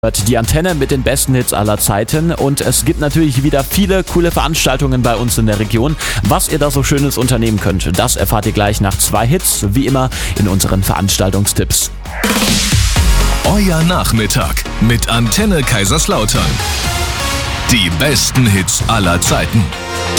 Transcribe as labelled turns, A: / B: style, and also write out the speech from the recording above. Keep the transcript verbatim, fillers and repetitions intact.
A: Die Antenne mit den besten Hits aller Zeiten und es gibt natürlich wieder viele coole Veranstaltungen bei uns in der Region. Was ihr da so Schönes unternehmen könnt, das erfahrt ihr gleich nach zwei Hits, wie immer in unseren Veranstaltungstipps.
B: Euer Nachmittag mit Antenne Kaiserslautern. Die besten Hits aller Zeiten.